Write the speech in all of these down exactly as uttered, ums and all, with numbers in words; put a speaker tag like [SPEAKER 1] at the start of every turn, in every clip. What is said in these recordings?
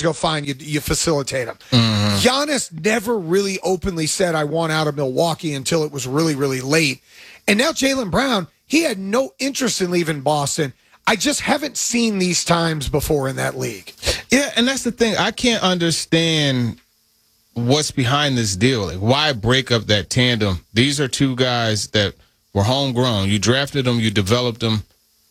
[SPEAKER 1] go, fine, you, you facilitate them.
[SPEAKER 2] Mm-hmm.
[SPEAKER 1] Giannis never really openly said, I want out of Milwaukee until it was really, really late. And now Jaylen Brown, he had no interest in leaving Boston. I just haven't seen these times before in that league.
[SPEAKER 2] Yeah, and that's the thing. I can't understand what's behind this deal. Like, why break up that tandem? These are two guys that were homegrown. You drafted them, you developed them.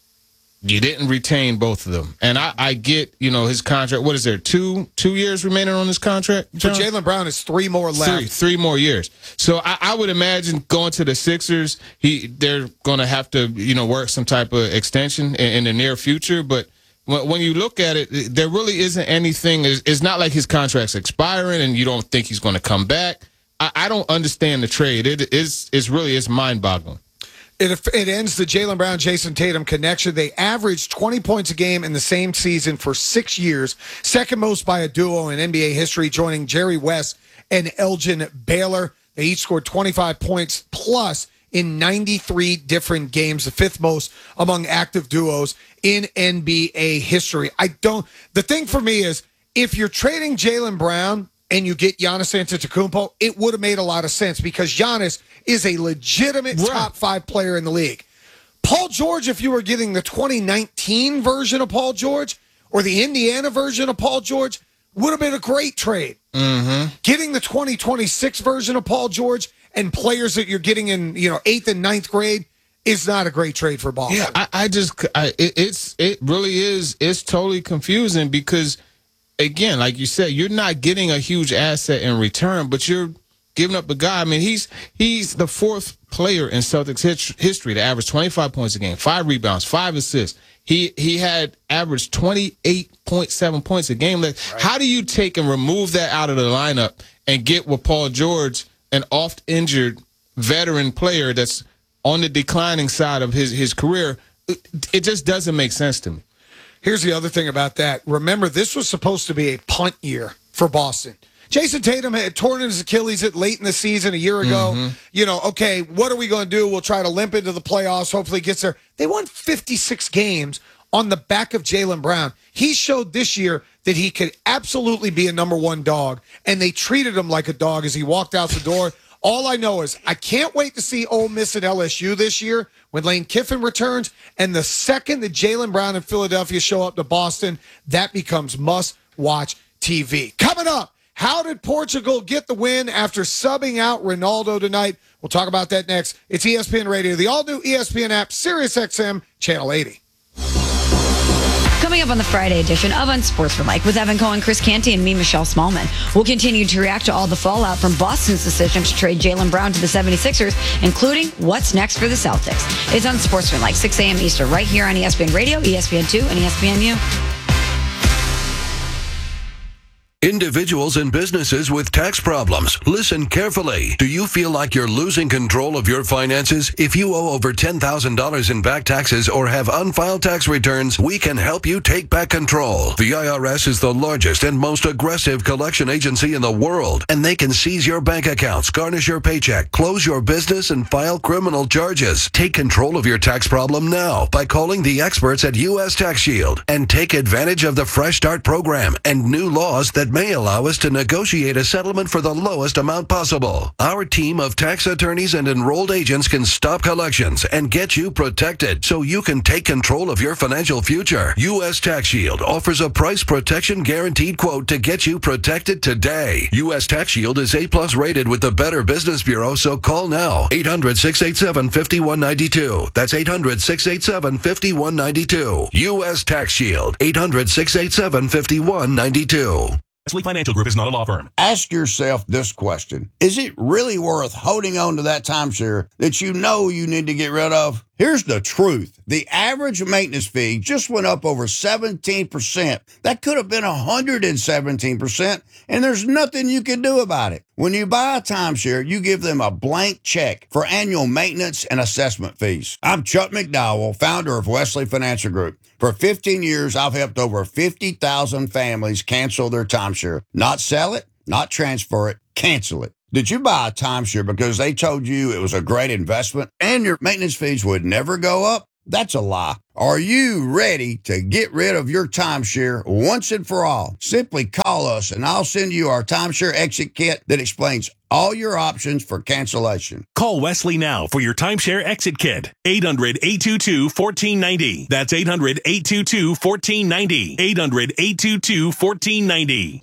[SPEAKER 2] You didn't retain both of them. And I, I get, you know, his contract. What is there, two two years remaining on his contract, John?
[SPEAKER 1] For Jaylen Brown, it's three more left.
[SPEAKER 2] Three, three more years. So I, I would imagine going to the Sixers, he they're going to have to, you know, work some type of extension in, in the near future. But when, when you look at it, there really isn't anything. It's, it's not like his contract's expiring and you don't think he's going to come back. I, I don't understand the trade. It is it's really it's mind-boggling.
[SPEAKER 1] It, it ends the Jaylen Brown, Jason Tatum connection. They averaged twenty points a game in the same season for six years, second most by a duo in N B A history, joining Jerry West and Elgin Baylor. They each scored twenty-five points plus in ninety-three different games, the fifth most among active duos in N B A history. I don't. The thing for me is, if you're trading Jaylen Brown and you get Giannis Antetokounmpo, it would have made a lot of sense because Giannis is a legitimate
[SPEAKER 2] right.
[SPEAKER 1] top five player in the league. Paul George, if you were getting the twenty nineteen version of Paul George or the Indiana version of Paul George, would have been a great trade.
[SPEAKER 2] Mm-hmm.
[SPEAKER 1] Getting the twenty twenty-six version of Paul George and players that you're getting in, you know, eighth and ninth grade is not a great trade for Boston.
[SPEAKER 2] Yeah, I, I just, I, it, it's, it really is, it's totally confusing because, again, like you said, you're not getting a huge asset in return, but you're giving up a guy. I mean, he's he's the fourth player in Celtics hit, history to average twenty-five points a game, five rebounds, five assists. He he had averaged twenty-eight point seven points a game. Like, right. How do you take and remove that out of the lineup and get with Paul George, an oft-injured veteran player that's on the declining side of his, his career? It, it just doesn't make sense to me.
[SPEAKER 1] Here's the other thing about that. Remember, this was supposed to be a punt year for Boston. Jason Tatum had torn his Achilles at late in the season a year ago. Mm-hmm. You know, okay, what are we going to do? We'll try to limp into the playoffs. Hopefully it gets there. They won fifty-six games on the back of Jaylen Brown. He showed this year that he could absolutely be a number one dog, and they treated him like a dog as he walked out the door. All I know is I can't wait to see Ole Miss and L S U this year when Lane Kiffin returns. And the second that Jaylen Brown and Philadelphia show up to Boston, that becomes must-watch T V. Coming up, how did Portugal get the win after subbing out Ronaldo tonight? We'll talk about that next. It's E S P N Radio, the all-new E S P N app, Sirius X M, Channel eighty.
[SPEAKER 3] Coming up on the Friday edition of Unsportsmanlike with Evan Cohen, Chris Canty, and me, Michelle Smallman. We'll continue to react to all the fallout from Boston's decision to trade Jaylen Brown to the seventy-sixers, including what's next for the Celtics. It's Unsportsmanlike, six a.m. Eastern, right here on E S P N Radio, E S P N two, and E S P N U.
[SPEAKER 4] Individuals and businesses with tax problems, listen carefully. Do you feel like you're losing control of your finances? If you owe over ten thousand dollars in back taxes or have unfiled tax returns, we can help you take back control. The I R S is the largest and most aggressive collection agency in the world, and they can seize your bank accounts, garnish your paycheck, close your business, and file criminal charges. Take control of your tax problem now by calling the experts at U S Tax Shield and take advantage of the Fresh Start program and new laws that may allow us to negotiate a settlement for the lowest amount possible. Our team of tax attorneys and enrolled agents can stop collections and get you protected so you can take control of your financial future. U S Tax Shield offers a price protection guaranteed quote to get you protected today. U S Tax Shield is A plus rated with the Better Business Bureau, so call now. eight hundred, six eight seven, five one nine two. That's eight hundred, six eight seven, five one nine two. U S Tax Shield. eight hundred, six eight seven, five one nine two.
[SPEAKER 5] Wesley Financial Group is not a law firm.
[SPEAKER 6] Ask yourself this question. Is it really worth holding on to that timeshare that you know you need to get rid of? Here's the truth. The average maintenance fee just went up over seventeen percent. That could have been one hundred seventeen percent, and there's nothing you can do about it. When you buy a timeshare, you give them a blank check for annual maintenance and assessment fees. I'm Chuck McDowell, founder of Wesley Financial Group. For fifteen years, I've helped over fifty thousand families cancel their timeshare. Not sell it, not transfer it, cancel it. Did you buy a timeshare because they told you it was a great investment and your maintenance fees would never go up? That's a lie. Are you ready to get rid of your timeshare once and for all? Simply call us and I'll send you our timeshare exit kit that explains all your options for cancellation.
[SPEAKER 5] Call Wesley now for your timeshare exit kit. eight hundred, eight two two, one four nine zero. That's eight hundred, eight two two, one four nine zero. eight hundred, eight two two, one four nine zero.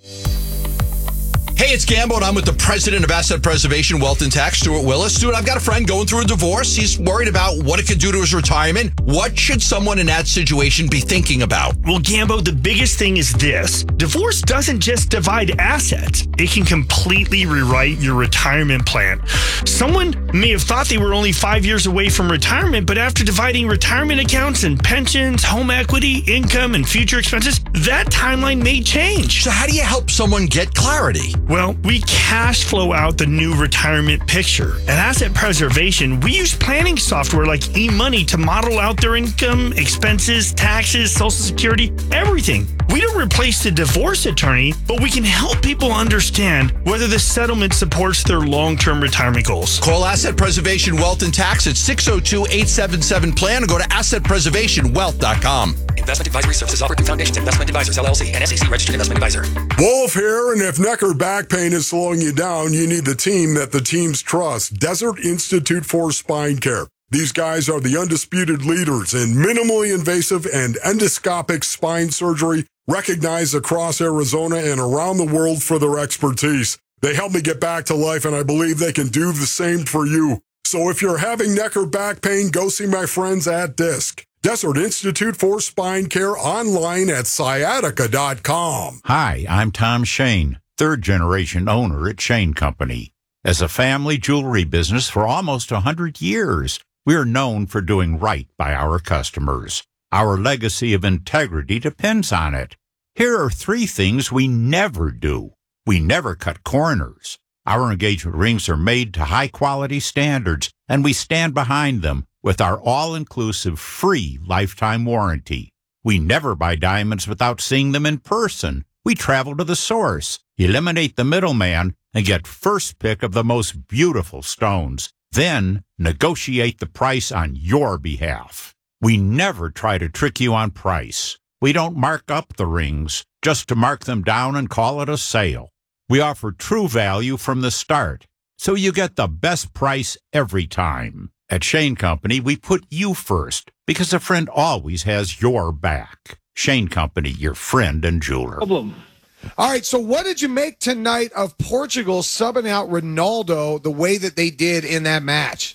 [SPEAKER 7] Hey, it's Gambo, and I'm with the president of Asset Preservation Wealth and Tax, Stuart Willis. Stuart, I've got a friend going through a divorce. He's worried about what it could do to his retirement. What should someone in that situation be thinking about?
[SPEAKER 8] Well, Gambo, the biggest thing is this. Divorce doesn't just divide assets. It can completely rewrite your retirement plan. Someone may have thought they were only five years away from retirement, but after dividing retirement accounts and pensions, home equity, income, and future expenses, that timeline may change.
[SPEAKER 7] So how do you help someone get clarity?
[SPEAKER 8] Well, we cash flow out the new retirement picture. At Asset Preservation, we use planning software like eMoney to model out their income, expenses, taxes, Social Security, everything. We don't replace the divorce attorney, but we can help people understand whether the settlement supports their long-term retirement goals.
[SPEAKER 7] Call Asset Preservation Wealth and Tax at six oh two, eight seven seven, plan or go to asset preservation wealth dot com.
[SPEAKER 9] Investment advisory services offered through Foundations Investment Advisors, L L C, and S E C registered investment advisor.
[SPEAKER 10] Wolf here, and if neck or back pain is slowing you down, you need the team that the teams trust. Desert Institute for Spine Care. These guys are the undisputed leaders in minimally invasive and endoscopic spine surgery, recognized across Arizona and around the world for their expertise. They helped me get back to life, and I believe they can do the same for you. So if you're having neck or back pain, go see my friends at DISC. Desert Institute for Spine Care, online at sciatica dot com.
[SPEAKER 11] Hi, I'm Tom Shane, third-generation owner at Shane Company. As a family jewelry business for almost one hundred years, we are known for doing right by our customers. Our legacy of integrity depends on it. Here are three things we never do. We never cut corners. Our engagement rings are made to high-quality standards, and we stand behind them with our all-inclusive free lifetime warranty. We never buy diamonds without seeing them in person. We travel to the source, eliminate the middleman, and get first pick of the most beautiful stones. Then negotiate the price on your behalf. We never try to trick you on price. We don't mark up the rings just to mark them down and call it a sale. We offer true value from the start, so you get the best price every time. At Shane Company, we put you first because a friend always has your back. Shane Company, your friend and jeweler.
[SPEAKER 1] Problem. All right, so what did you make tonight of Portugal subbing out Ronaldo the way that they did in that match?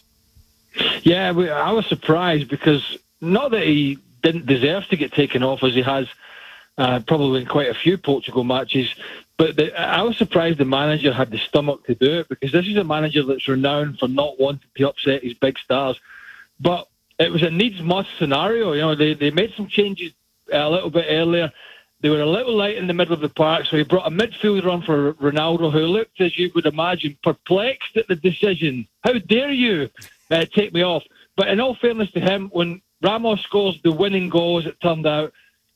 [SPEAKER 12] Yeah, I was surprised because not that he didn't deserve to get taken off as he has uh, probably in quite a few Portugal matches, but the, I was surprised the manager had the stomach to do it because this is a manager that's renowned for not wanting to upset his big stars. But it was a needs-must scenario. You know, they, they made some changes a little bit earlier. They were a little light in the middle of the park, so he brought a midfielder on for Ronaldo, who looked, as you would imagine, perplexed at the decision. How dare you uh, take me off? But in all fairness to him, when Ramos scores the winning goal, as it turned out,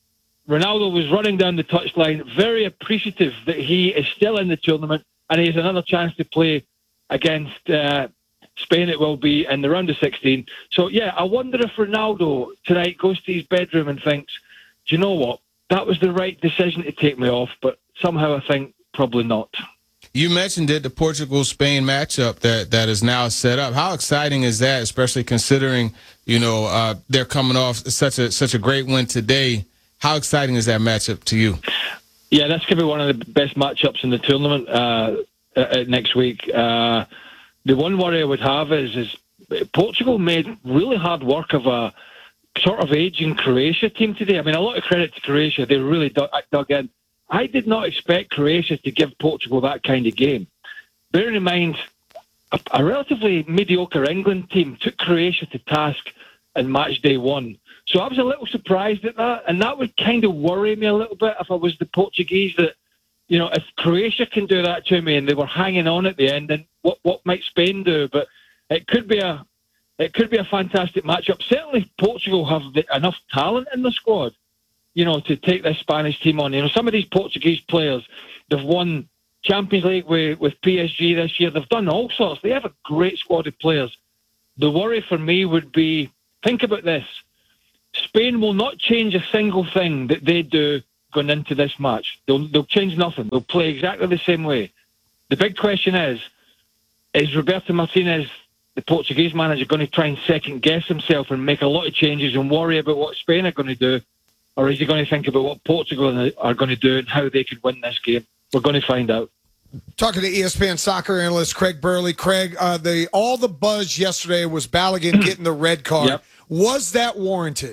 [SPEAKER 12] Ronaldo was running down the touchline, very appreciative that he is still in the tournament, and he has another chance to play against uh, Spain, it will be, in the round of sixteen. So, yeah, I wonder if Ronaldo tonight goes to his bedroom and thinks, do you know what? That was the right decision to take me off, but somehow I think probably not.
[SPEAKER 2] You mentioned it, the Portugal-Spain matchup that, that is now set up. How exciting is that, especially considering, you know, uh, they're coming off such a such a great win today? How exciting is that matchup to you?
[SPEAKER 12] Yeah, that's going to be one of the best matchups in the tournament uh, uh, next week. Uh, the one worry I would have is, is Portugal made really hard work of a sort of aging Croatia team today. I mean, a lot of credit to Croatia. They really dug, dug in. I did not expect Croatia to give Portugal that kind of game. Bearing in mind, a, a relatively mediocre England team took Croatia to task in match day one. So I was a little surprised at that, and that would kind of worry me a little bit if I was the Portuguese, that, you know, if Croatia can do that to me and they were hanging on at the end, then what, what might Spain do? But it could be a It could be a fantastic matchup. Certainly, Portugal have the, enough talent in the squad, you know, to take this Spanish team on. You know, some of these Portuguese players, they've won Champions League with, with P S G this year. They've done all sorts. They have a great squad of players. The worry for me would be, think about this. Spain will not change a single thing that they do going into this match. They'll, they'll change nothing. They'll play exactly the same way. The big question is, is Roberto Martinez, the Portuguese manager, going to try and second-guess himself and make a lot of changes and worry about what Spain are going to do? Or is he going to think about what Portugal are going to do and how they could win this game? We're going to find out.
[SPEAKER 1] Talking to E S P N soccer analyst Craig Burley. Craig, uh, the all the buzz yesterday was Balogun getting the red card.
[SPEAKER 12] Yep.
[SPEAKER 1] Was that warranted?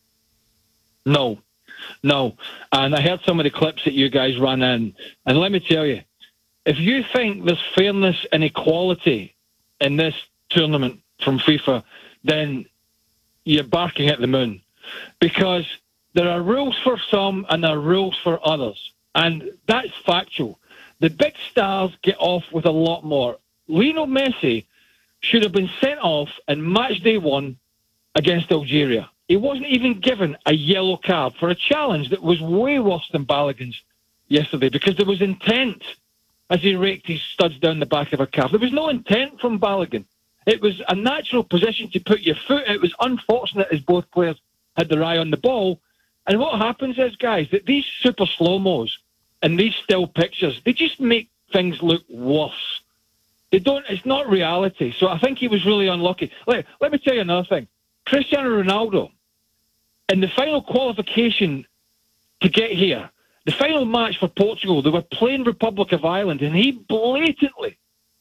[SPEAKER 12] No, no. And I heard some of the clips that you guys ran in. And let me tell you, if you think there's fairness and equality in this tournament from FIFA, then you're barking at the moon. Because there are rules for some and there are rules for others. And that's factual. The big stars get off with a lot more. Lionel Messi should have been sent off in match day one against Algeria. He wasn't even given a yellow card for a challenge that was way worse than Balogun's yesterday because there was intent as he raked his studs down the back of a calf. There was no intent from Balogun. It was a natural position to put your foot. It was unfortunate as both players had their eye on the ball. And what happens is, guys, that these super slow-mos and these still pictures, they just make things look worse. They don't, it's not reality. So I think he was really unlucky. Let, let me tell you another thing. Cristiano Ronaldo, in the final qualification to get here, the final match for Portugal, they were playing Republic of Ireland, and he blatantly,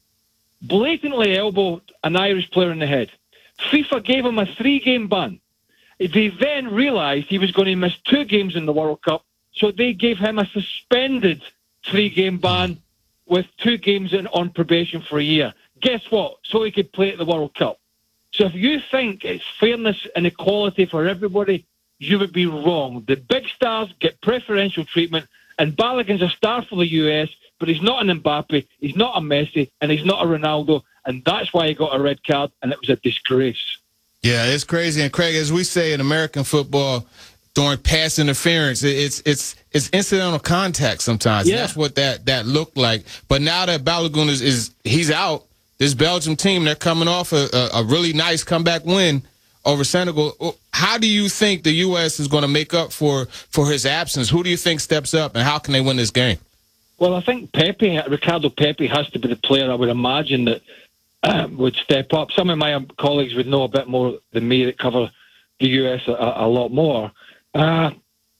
[SPEAKER 12] blatantly elbowed an Irish player in the head. FIFA gave him a three-game ban. They then realised he was going to miss two games in the World Cup, so they gave him a suspended three-game ban with two games in, on probation for a year. Guess what? So he could play at the World Cup. So if you think it's fairness and equality for everybody, you would be wrong. The big stars get preferential treatment, and Balogun's a star for the U S, but he's not an Mbappe, he's not a Messi, and he's not a Ronaldo, and that's why he got a red card, and it was a disgrace.
[SPEAKER 2] Yeah, it's crazy. And Craig, as we say in American football, during pass interference, it's it's it's incidental contact sometimes.
[SPEAKER 12] Yeah.
[SPEAKER 2] That's what that that looked like. But now that Balogun is, is he's out, this Belgium team, they're coming off a, a, a really nice comeback win over Senegal. How do you think the U S is going to make up for for his absence? Who do you think steps up, and how can they win this game?
[SPEAKER 12] Well, I think Pepe, Ricardo Pepe, has to be the player I would imagine that uh, would step up. Some of my colleagues would know a bit more than me that cover the U S a, a lot more. Uh,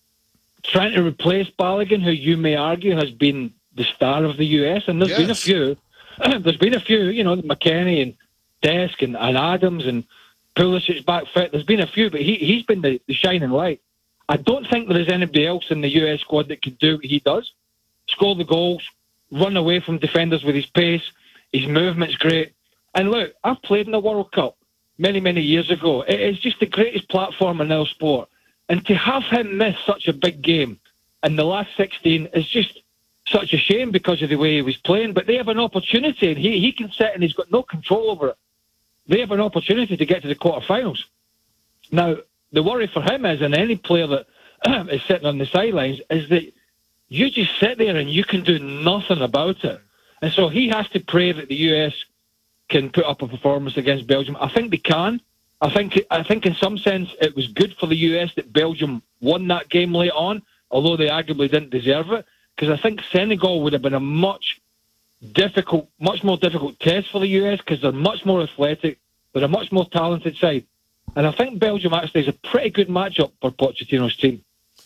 [SPEAKER 12] trying to replace Balogun, who you may argue has been the star of the U S, and there's
[SPEAKER 2] Yes.
[SPEAKER 12] been a few. There's been a few, you know, McKennie and Desk and, and Adams and Pulisic's back fit. There's been a few, but he, he's been the, the shining light. I don't think there is anybody else in the U S squad that can do what he does. Score the goals, run away from defenders with his pace. His movement's great. And look, I've played in the World Cup many, many years ago. It is just the greatest platform in our sport. And to have him miss such a big game in the last sixteen is just such a shame because of the way he was playing. But they have an opportunity, and he, he can sit and he's got no control over it. They have an opportunity to get to the quarterfinals. Now, the worry for him is, and any player that is sitting on the sidelines, is that you just sit there and you can do nothing about it. And so he has to pray that the U S can put up a performance against Belgium. I think they can. I think I think in some sense it was good for the U S that Belgium won that game late on, although they arguably didn't deserve it, because I think Senegal would have been a much difficult, much more difficult test for the U S because they're much more athletic, they're a much more talented side. And I think Belgium actually is a pretty good matchup for Pochettino's team.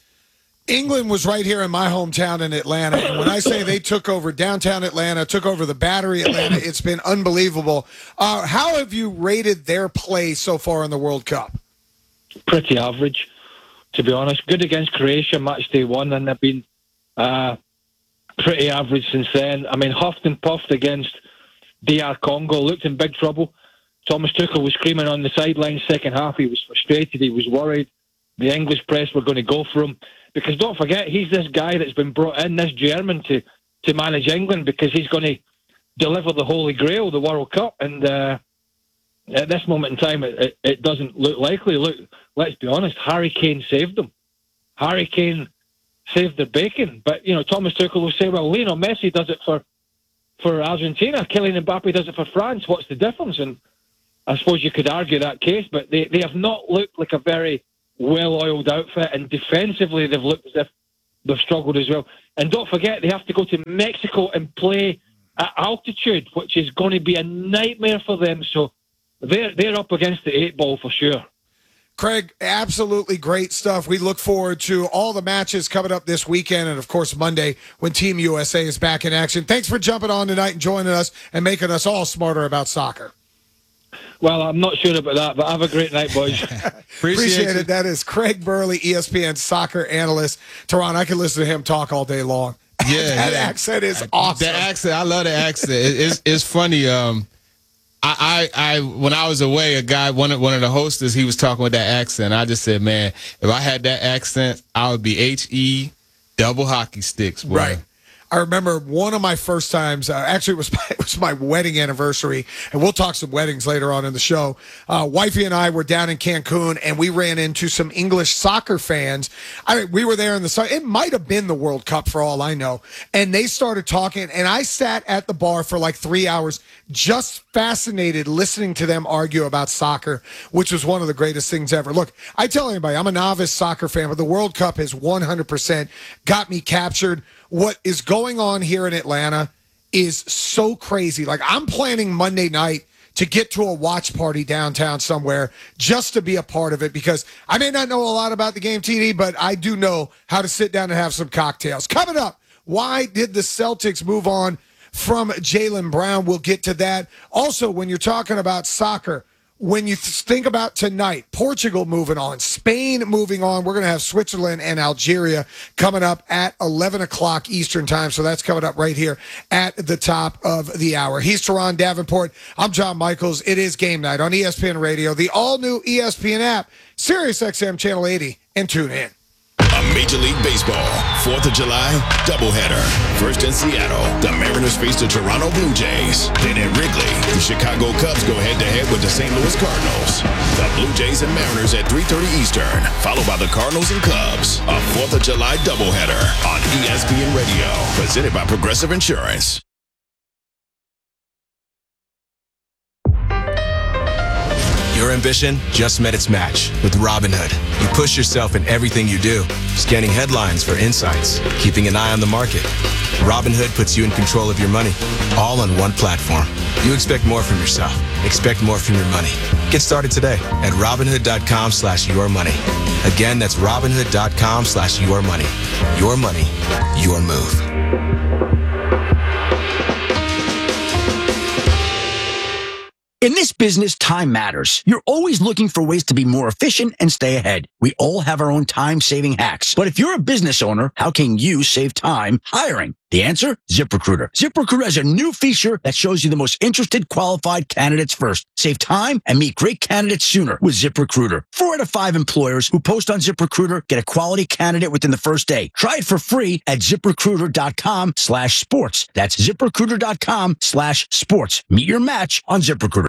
[SPEAKER 1] England was right here in my hometown in Atlanta, and when I say they took over downtown Atlanta, took over the Battery Atlanta, it's been unbelievable. Uh, how have you rated their play so far in the World Cup?
[SPEAKER 12] Pretty average, to be honest. Good against Croatia, match day one, and they've been uh, pretty average since then. I mean, huffed and puffed against D R Congo, looked in big trouble. Thomas Tuchel was screaming on the sidelines second half. He was frustrated, he was worried. The English press were going to go for him. Because don't forget, he's this guy that's been brought in, this German, to, to manage England because he's going to deliver the Holy Grail, the World Cup. And uh, at this moment in time, it, it, it doesn't look likely. Look, let's be honest, Harry Kane saved them. Harry Kane saved their bacon. But, you know, Thomas Tuchel will say, well, Lionel Messi does it for, for Argentina. Kylian Mbappe does it for France. What's the difference? And I suppose you could argue that case, but they, they have not looked like a very well-oiled outfit, and defensively they've looked as if they've struggled as well. And don't forget, they have to go to Mexico and play at altitude, which is going to be a nightmare for them. So they're they're up against the eight ball for sure.
[SPEAKER 1] Craig, absolutely great stuff. We look forward to all the matches coming up this weekend and, of course, Monday when Team U S A is back in action. Thanks for jumping on tonight and joining us and making us all smarter about soccer.
[SPEAKER 12] Well, I'm not sure about that, but have a great night, boys.
[SPEAKER 1] Appreciate, Appreciate it. That is Craig Burley, E S P N soccer analyst. Tehran, I can listen to him talk all day long.
[SPEAKER 2] Yeah,
[SPEAKER 1] that
[SPEAKER 2] yeah.
[SPEAKER 1] accent is awesome.
[SPEAKER 2] The accent, I love the accent. It, it's it's funny. Um, I, I I when I was away, a guy, one of one of the hostess, he was talking with that accent. I just said, man, if I had that accent, I would be H E double hockey sticks, boy.
[SPEAKER 1] Right. I remember one of my first times, uh, actually it was, my, it was my wedding anniversary, and we'll talk some weddings later on in the show. Uh, wifey and I were down in Cancun, and we ran into some English soccer fans. I We were there in the sun. It might have been the World Cup for all I know. And they started talking, and I sat at the bar for like three hours just fascinated listening to them argue about soccer, which was one of the greatest things ever. Look, I tell anybody, I'm a novice soccer fan, but the World Cup has one hundred percent got me captured. What is going on here in Atlanta is so crazy. Like, I'm planning Monday night to get to a watch party downtown somewhere just to be a part of it, because I may not know a lot about the game, T D, but I do know how to sit down and have some cocktails. Coming up, why did the Celtics move on from Jaylen Brown? We'll get to that. Also, when you're talking about soccer, when you th- think about tonight, Portugal moving on, Spain moving on, we're going to have Switzerland and Algeria coming up at eleven o'clock Eastern time. So that's coming up right here at the top of the hour. He's Tehran Davenport. I'm John Michaels. It is Game Night on E S P N Radio, the all-new E S P N app, Sirius X M Channel eighty, and tune in.
[SPEAKER 13] A Major League Baseball fourth of July doubleheader. First in Seattle, the Mariners face the Toronto Blue Jays. Then at Wrigley, the Chicago Cubs go head-to-head with the Saint Louis Cardinals. The Blue Jays and Mariners at three thirty Eastern, followed by the Cardinals and Cubs. A fourth of July doubleheader on E S P N Radio, presented by Progressive Insurance.
[SPEAKER 14] Your ambition just met its match with Robinhood. You push yourself in everything you do, scanning headlines for insights, keeping an eye on the market. Robinhood puts you in control of your money, all on one platform. You expect more from yourself. Expect more from your money. Get started today at Robinhood.com slash your money. Again, that's Robinhood.com slash your money. Your money, your move.
[SPEAKER 15] In this business, time matters. You're always looking for ways to be more efficient and stay ahead. We all have our own time-saving hacks. But if you're a business owner, how can you save time hiring? The answer? ZipRecruiter. ZipRecruiter has a new feature that shows you the most interested qualified candidates first. Save time and meet great candidates sooner with ZipRecruiter. Four out of five employers who post on ZipRecruiter get a quality candidate within the first day. Try it for free at ZipRecruiter.com slash sports. That's ZipRecruiter.com slash sports. Meet your match on ZipRecruiter.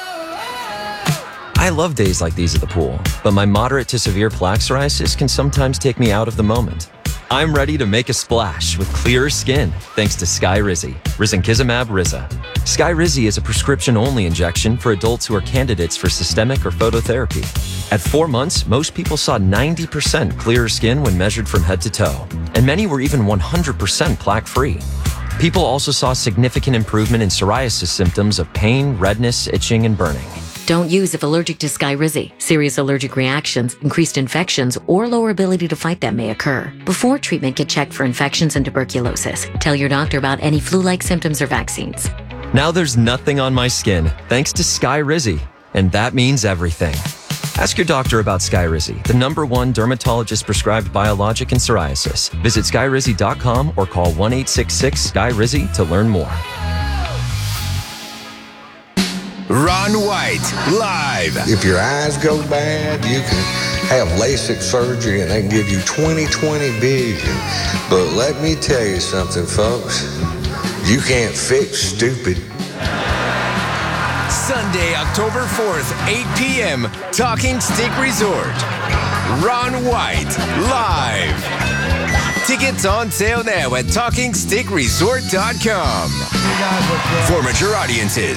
[SPEAKER 16] I love days like these at the pool, but my moderate to severe plaque psoriasis can sometimes take me out of the moment. I'm ready to make a splash with clearer skin thanks to Skyrizi, risankizumab Riza. Skyrizi is a prescription-only injection for adults who are candidates for systemic or phototherapy. At four months, most people saw ninety percent clearer skin when measured from head to toe, and many were even one hundred percent plaque-free. People also saw significant improvement in psoriasis symptoms of pain, redness, itching, and burning.
[SPEAKER 17] Don't use if allergic to Skyrizi. Serious allergic reactions, increased infections, or lower ability to fight them may occur. Before treatment, get checked for infections and tuberculosis. Tell your doctor about any flu-like symptoms or vaccines.
[SPEAKER 16] Now there's nothing on my skin thanks to Skyrizi, and that means everything. Ask your doctor about Skyrizi, the number one dermatologist-prescribed biologic in psoriasis. Visit Skyrizi dot com or call one eight six six Sky Rizi to learn more.
[SPEAKER 18] Ron White, live.
[SPEAKER 19] If your eyes go bad, you can have LASIK surgery and they can give you twenty twenty vision. But let me tell you something, folks. You can't fix stupid.
[SPEAKER 18] Sunday, October fourth, eight p.m., Talking Stick Resort. Ron White, live. Tickets on sale now at talking stick resort dot com. For mature audiences,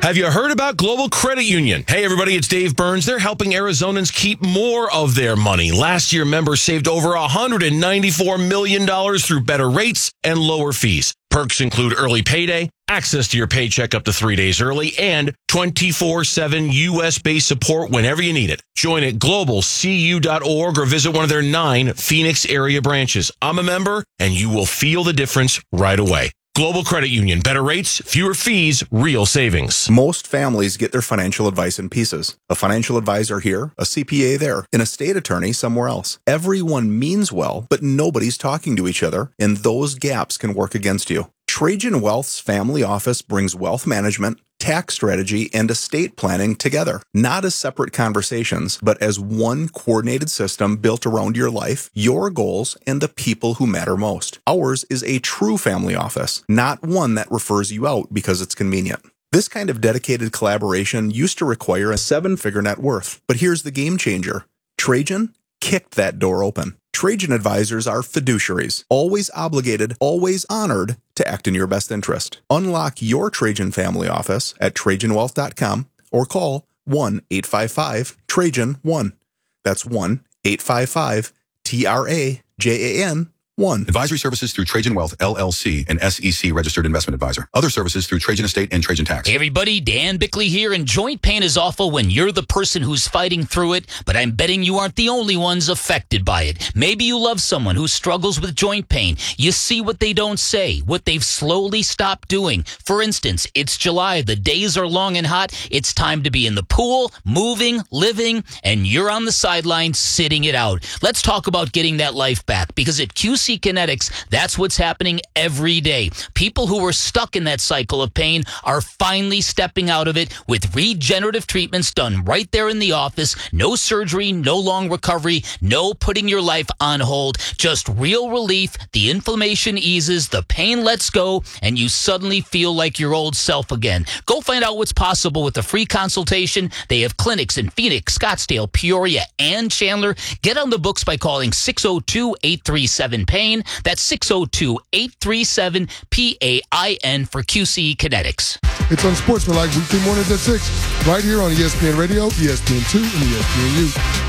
[SPEAKER 20] Have you heard about Global Credit Union? Hey, everybody, it's Dave Burns. They're helping Arizonans keep more of their money. Last year, members saved over one hundred ninety-four million dollars through better rates and lower fees. Perks include early payday, access to your paycheck up to three days early, and twenty-four seven U S-based support whenever you need it. Join at global c u dot org or visit one of their nine Phoenix area branches. I'm a member, and you will feel the difference right away. Global Credit Union. Better rates, fewer fees, real savings.
[SPEAKER 21] Most families get their financial advice in pieces. A financial advisor here, a C P A there, an estate attorney somewhere else. Everyone means well, but nobody's talking to each other, and those gaps can work against you. Trajan Wealth's family office brings wealth management, tax strategy, and estate planning together, not as separate conversations, but as one coordinated system built around your life, your goals, and the people who matter most. Ours is a true family office, not one that refers you out because it's convenient. This kind of dedicated collaboration used to require a seven-figure net worth, but here's the game changer. Trajan kicked that door open. Trajan advisors are fiduciaries, always obligated, always honored to act in your best interest. Unlock your Trajan family office at trajan wealth dot com or call one eight five five Trajan one. That's one eight five five T R A J A N one.
[SPEAKER 22] Advisory services through Trajan Wealth, L L C, an S E C registered investment advisor. Other services through Trajan Estate and Trajan Tax.
[SPEAKER 23] Hey everybody, Dan Bickley here, and joint pain is awful when you're the person who's fighting through it, but I'm betting you aren't the only ones affected by it. Maybe you love someone who struggles with joint pain. You see what they don't say, what they've slowly stopped doing. For instance, it's July, the days are long and hot, it's time to be in the pool, moving, living, and you're on the sidelines sitting it out. Let's talk about getting that life back, because at Q C Kinetics, that's what's happening every day. People who were stuck in that cycle of pain are finally stepping out of it with regenerative treatments done right there in the office. No surgery, no long recovery, no putting your life on hold. Just real relief. The inflammation eases, the pain lets go, and you suddenly feel like your old self again. Go find out what's possible with a free consultation. They have clinics in Phoenix, Scottsdale, Peoria, and Chandler. Get on the books by calling six oh two, eight three seven, pain. That's six oh two, eight three seven, P A I N for Q C Kinetics.
[SPEAKER 10] It's Unsportsmanlike weekday mornings at six, right here on E S P N Radio, E S P N two, and E S P N U.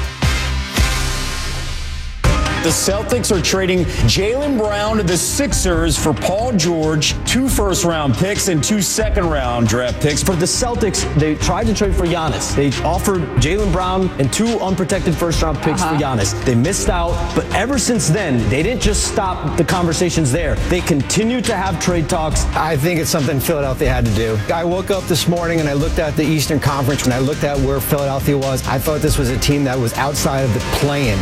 [SPEAKER 24] The Celtics are trading Jaylen Brown to the Sixers for Paul George, two first-round picks and two second-round draft picks.
[SPEAKER 25] For the Celtics, they tried to trade for Giannis. They offered Jaylen Brown and two unprotected first-round picks uh-huh. for Giannis. They missed out, but ever since then, they didn't just stop the conversations there. They continued to have trade talks.
[SPEAKER 26] I think it's something Philadelphia had to do. I woke up this morning and I looked at the Eastern Conference and I looked at where Philadelphia was. I thought this was a team that was outside of the play-in.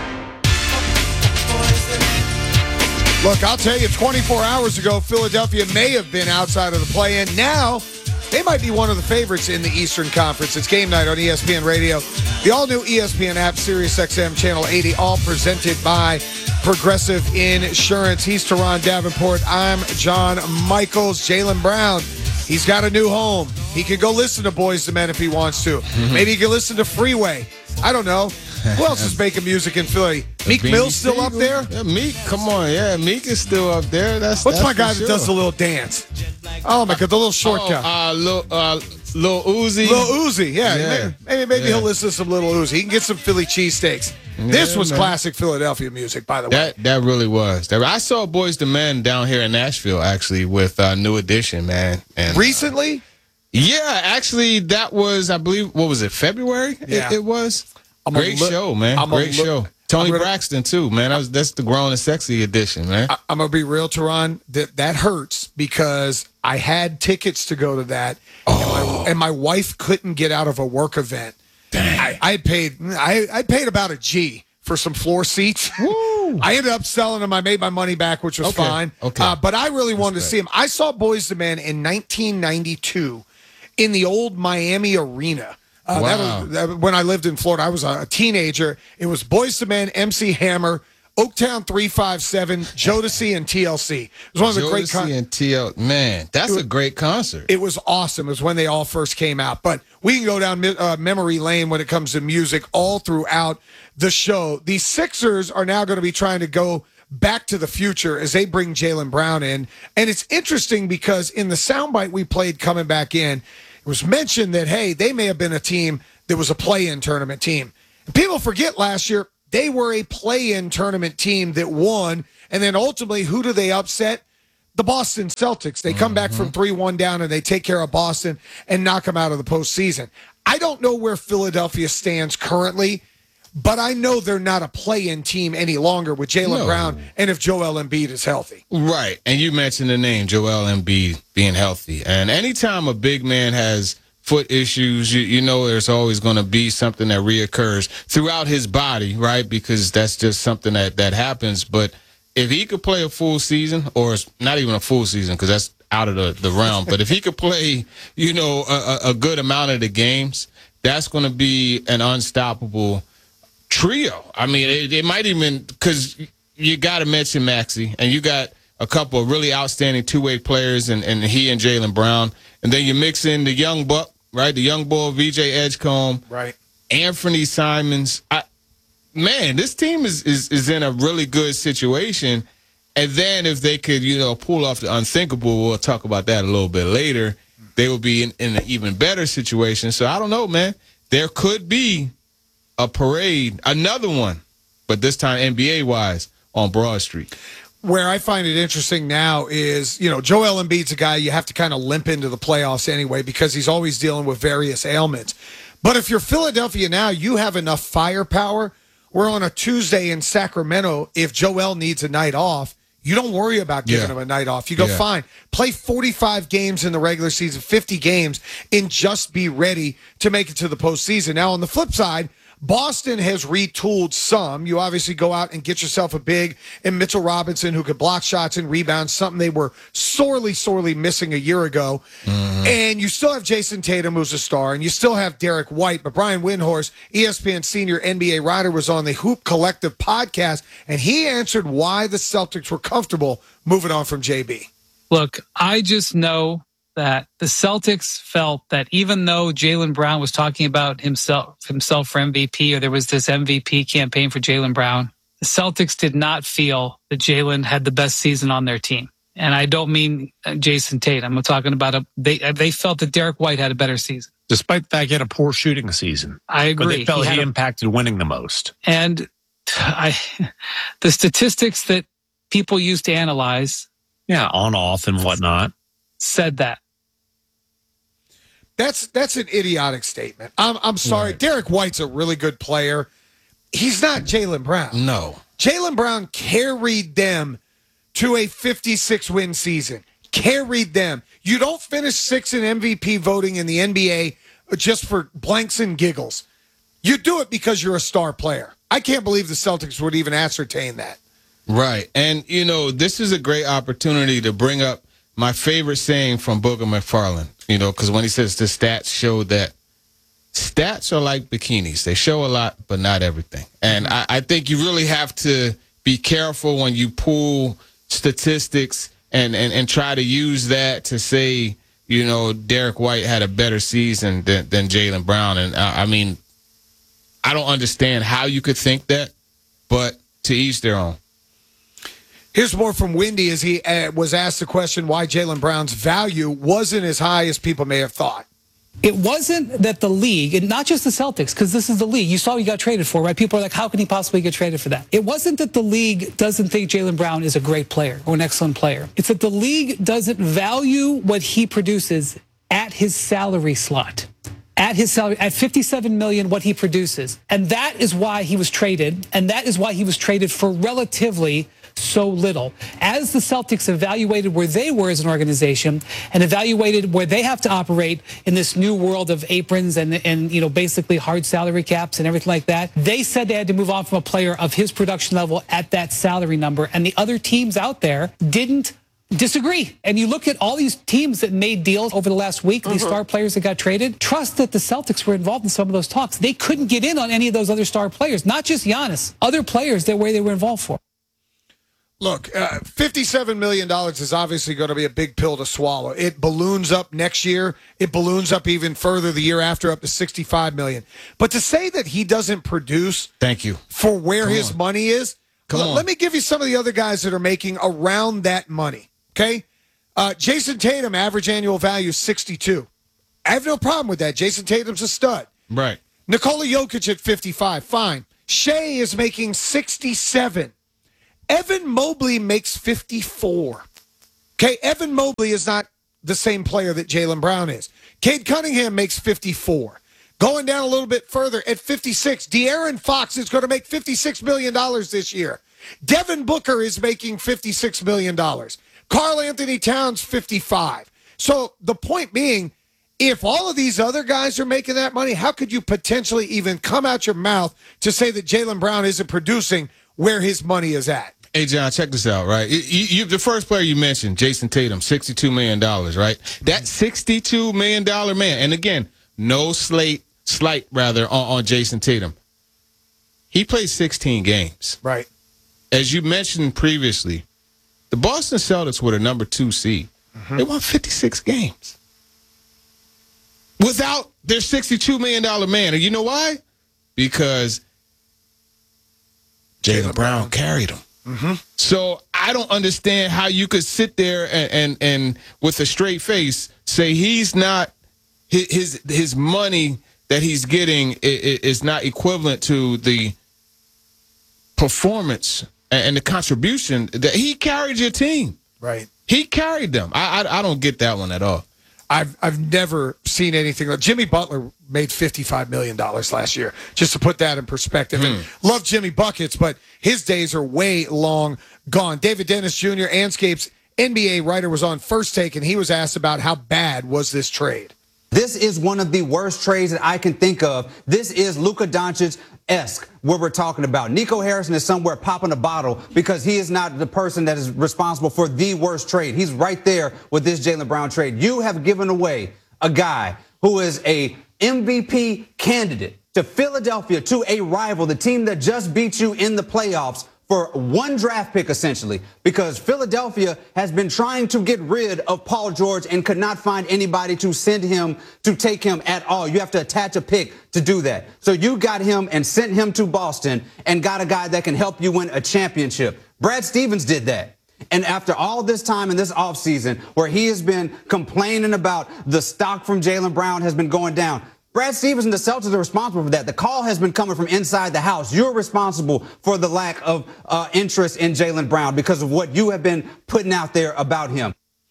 [SPEAKER 1] Look, I'll tell you, twenty-four hours ago, Philadelphia may have been outside of the play-in. Now, they might be one of the favorites in the Eastern Conference. It's game night on E S P N Radio. The all-new E S P N app, SiriusXM Channel eighty, all presented by Progressive Insurance. He's Teron Davenport. I'm John Michaels. Jaylen Brown, he's got a new home. He can go listen to Boyz two Men if he wants to. Mm-hmm. Maybe he can listen to Freeway. I don't know. Who else is making music in Philly? Meek Mill's still up there?
[SPEAKER 2] Yeah, Meek, come on. Yeah, Meek is still up there. That's
[SPEAKER 1] What's
[SPEAKER 2] that's
[SPEAKER 1] my guy
[SPEAKER 2] sure.
[SPEAKER 1] that does the little dance? Oh, my God, the little short
[SPEAKER 2] oh,
[SPEAKER 1] guy.
[SPEAKER 2] Uh, Lil, uh, Lil Uzi.
[SPEAKER 1] Lil Uzi, yeah.
[SPEAKER 2] yeah.
[SPEAKER 1] Maybe, maybe, maybe yeah. he'll listen to some Lil Uzi. He can get some Philly cheesesteaks. Yeah, this was man. classic Philadelphia music, by the way.
[SPEAKER 2] That that really was. I saw Boyz two Men down here in Nashville, actually, with uh, New Edition, man. And
[SPEAKER 1] Recently?
[SPEAKER 2] Uh, yeah, actually, that was, I believe, what was it, February?
[SPEAKER 1] Yeah.
[SPEAKER 2] It, it was.
[SPEAKER 1] I'm
[SPEAKER 2] Great
[SPEAKER 1] look,
[SPEAKER 2] show, man.
[SPEAKER 1] I'm
[SPEAKER 2] Great
[SPEAKER 1] look,
[SPEAKER 2] show. Tony
[SPEAKER 1] gonna,
[SPEAKER 2] Braxton, too, man. That was, that's the grown and sexy edition, man.
[SPEAKER 1] I, I'm going to be real, Teron. That, that hurts because I had tickets to go to that, oh. and, my, and my wife couldn't get out of a work event. Dang. I, I paid I, I paid about a G for some floor seats. Woo. I ended up selling them. I made my money back, which was
[SPEAKER 2] okay.
[SPEAKER 1] fine.
[SPEAKER 2] Okay.
[SPEAKER 1] Uh, but I really wanted
[SPEAKER 2] That's
[SPEAKER 1] to see them. I saw Boyz two Men in nineteen ninety-two in the old Miami Arena. Uh,
[SPEAKER 2] wow.
[SPEAKER 1] that was, that, when I lived in Florida, I was a teenager. It was Boyz two Men, M C Hammer, Oaktown three five seven, Jodeci, and T L C. It was one of the
[SPEAKER 2] Jodeci
[SPEAKER 1] great concerts.
[SPEAKER 2] and T L C. Man, that's was, a great concert.
[SPEAKER 1] It was awesome. It was when they all first came out. But we can go down uh, memory lane when it comes to music all throughout the show. The Sixers are now going to be trying to go back to the future as they bring Jaylen Brown in. And it's interesting because in the soundbite we played coming back in, it was mentioned that, hey, they may have been a team that was a play-in tournament team. And people forget last year, they were a play-in tournament team that won, and then ultimately, who do they upset? The Boston Celtics. They come mm-hmm. back from three one down, and they take care of Boston and knock them out of the postseason. I don't know where Philadelphia stands currently, but I know they're not a play-in team any longer with Jaylen no. Brown and if Joel Embiid is healthy.
[SPEAKER 2] Right, and you mentioned the name Joel Embiid being healthy. And anytime a big man has foot issues, you, you know there's always going to be something that reoccurs throughout his body, right, because that's just something that, that happens. But if he could play a full season, or not even a full season because that's out of the, the realm, but if he could play, you know, a, a good amount of the games, that's going to be an unstoppable trio. I mean, it, it might even, because you got to mention Maxey, and you got a couple of really outstanding two-way players, and, and he and Jaylen Brown, and then you mix in the young buck, right, the young boy V J Edgecombe,
[SPEAKER 1] right,
[SPEAKER 2] Anthony Simons. I, man, this team is, is is in a really good situation. And then if they could, you know, pull off the unthinkable, we'll talk about that a little bit later, they will be in, in an even better situation. So I don't know, man. There could be a parade, another one, but this time N B A-wise on Broad Street.
[SPEAKER 1] Where I find it interesting now is, you know, Joel Embiid's a guy you have to kind of limp into the playoffs anyway because he's always dealing with various ailments. But if you're Philadelphia now, you have enough firepower. We're on a Tuesday in Sacramento. If Joel needs a night off, you don't worry about giving yeah. him a night off. You go, yeah. fine, play forty-five games in the regular season, fifty games, and just be ready to make it to the postseason. Now, on the flip side, Boston has retooled some. You obviously go out and get yourself a big and Mitchell Robinson who could block shots and rebound, something they were sorely, sorely missing a year ago. Mm-hmm. And you still have Jason Tatum, who's a star, and you still have Derek White. But Brian Windhorst, E S P N senior N B A writer, was on the Hoop Collective podcast, and he answered why the Celtics were comfortable moving on from J B.
[SPEAKER 3] Look, I just know that the Celtics felt that even though Jaylen Brown was talking about himself himself for M V P, or there was this M V P campaign for Jaylen Brown, the Celtics did not feel that Jaylen had the best season on their team. And I don't mean Jason Tatum. I'm talking about a, they they felt that Derek White had a better season.
[SPEAKER 4] Despite the fact he had a poor shooting season.
[SPEAKER 3] I agree.
[SPEAKER 4] But they felt he,
[SPEAKER 3] he
[SPEAKER 4] a, impacted winning the most.
[SPEAKER 3] And I, the statistics that people used to analyze.
[SPEAKER 4] Yeah, on, off, and whatnot.
[SPEAKER 3] Said that.
[SPEAKER 1] That's that's an idiotic statement. I'm I'm sorry. Right. Derek White's a really good player. He's not Jaylen Brown.
[SPEAKER 2] No.
[SPEAKER 1] Jaylen Brown carried them to a fifty-six win season. Carried them. You don't finish sixth in M V P voting in the N B A just for blanks and giggles. You do it because you're a star player. I can't believe the Celtics would even ascertain that.
[SPEAKER 2] Right. And, you know, this is a great opportunity to bring up my favorite saying from Booger McFarland, you know, because when he says the stats show that stats are like bikinis. They show a lot, but not everything. And I, I think you really have to be careful when you pull statistics and, and, and try to use that to say, you know, Derek White had a better season than, than Jaylen Brown. And I, I mean, I don't understand how you could think that, but to each their own.
[SPEAKER 1] Here's more from Wendy as he uh, was asked the question why Jaylen Brown's value wasn't as high as people may have thought.
[SPEAKER 5] It wasn't that the league, and not just the Celtics, because this is the league. You saw what he got traded for, right? People are like, how can he possibly get traded for that? It wasn't that the league doesn't think Jaylen Brown is a great player or an excellent player. It's that the league doesn't value what he produces at his salary slot. At his salary, at fifty-seven million dollars, what he produces. And that is why he was traded, and that is why he was traded for relatively so little. As the Celtics evaluated where they were as an organization and evaluated where they have to operate in this new world of aprons and, and you know, basically hard salary caps and everything like that, they said they had to move on from a player of his production level at that salary number. And the other teams out there didn't disagree. And you look at all these teams that made deals over the last week, these mm-hmm. star players that got traded, trust that the Celtics were involved in some of those talks. They couldn't get in on any of those other star players, not just Giannis, other players that where they were involved for.
[SPEAKER 1] Look, uh, fifty-seven million dollars is obviously going to be a big pill to swallow. It balloons up next year. It balloons up even further the year after, up to sixty-five million dollars. But to say that he doesn't produce
[SPEAKER 2] Thank you.
[SPEAKER 1] for where
[SPEAKER 2] Come
[SPEAKER 1] his
[SPEAKER 2] on.
[SPEAKER 1] money is,
[SPEAKER 2] Come
[SPEAKER 1] l-
[SPEAKER 2] on.
[SPEAKER 1] let me give you some of the other guys that are making around that money, okay? Uh, Jason Tatum, average annual value sixty-two. I have no problem with that. Jason Tatum's a stud.
[SPEAKER 2] Right.
[SPEAKER 1] Nikola Jokic at fifty-five, fine. Shea is making sixty-seven. Evan Mobley makes fifty-four. Okay, Evan Mobley is not the same player that Jaylen Brown is. Cade Cunningham makes fifty-four. Going down a little bit further, at fifty-six, De'Aaron Fox is going to make fifty-six million dollars this year. Devin Booker is making fifty-six million dollars. Karl Anthony Towns, fifty-five. So the point being, if all of these other guys are making that money, how could you potentially even come out your mouth to say that Jaylen Brown isn't producing where his money is at?
[SPEAKER 2] Hey, John, check this out, right? You, you, the first player you mentioned, Jason Tatum, sixty-two million dollars, right? That sixty-two million dollars man, and again, no slate, slight, rather, on, on Jason Tatum. He played sixteen games.
[SPEAKER 1] Right.
[SPEAKER 2] As you mentioned previously, the Boston Celtics were the number two seed. Mm-hmm. They won fifty-six games without their sixty-two million dollars man. And you know why? Because Jaylen Brown carried them.
[SPEAKER 1] Mm-hmm.
[SPEAKER 2] So I don't understand how you could sit there and, and, and with a straight face say he's not his his, his money that he's getting is, is not equivalent to the performance and the contribution that he carried your team.
[SPEAKER 1] Right.
[SPEAKER 2] He carried them. I, I I don't get that one at all.
[SPEAKER 1] I've I've never seen anything like Jimmy Butler made fifty-five million dollars last year, just to put that in perspective.
[SPEAKER 2] Hmm.
[SPEAKER 1] And love Jimmy Buckets, but his days are way long gone. David Dennis Junior, Anscape's N B A writer, was on First Take, and he was asked about how bad was this trade.
[SPEAKER 6] This is one of the worst trades that I can think of. This is Luka Doncic-esque, what we're talking about. Nico Harrison is somewhere popping a bottle because he is not the person that is responsible for the worst trade. He's right there with this Jaylen Brown trade. You have given away a guy who is a M V P candidate to Philadelphia, to a rival, the team that just beat you in the playoffs, for one draft pick, essentially, because Philadelphia has been trying to get rid of Paul George and could not find anybody to send him, to take him at all. You have to attach a pick to do that. So you got him and sent him to Boston and got a guy that can help you win a championship. Brad Stevens did that. And after all this time in this offseason where he has been complaining about the stock from Jaylen Brown has been going down, Brad Stevens and the Celtics are responsible for that. The call has been coming from inside the house. You're responsible for the lack of uh, interest in Jaylen Brown because of what you have been putting out there about him.